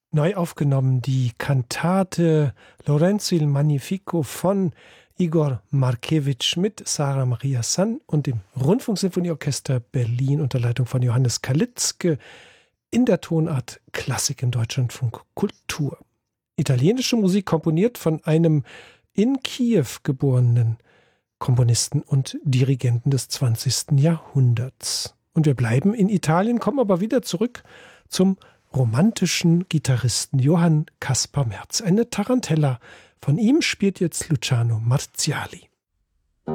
Neu aufgenommen die Kantate Lorenzo il Magnifico von Igor Markewitsch mit Sarah Maria San und dem Rundfunksinfonieorchester Berlin unter Leitung von Johannes Kalitzke in der Tonart Klassik im Deutschlandfunk Kultur. Italienische Musik komponiert von einem in Kiew geborenen Komponisten und Dirigenten des 20. Jahrhunderts. Und wir bleiben in Italien, kommen aber wieder zurück zum romantischen Gitarristen Johann Caspar Merz. Eine Tarantella. Von ihm spielt jetzt Luciano Marziali.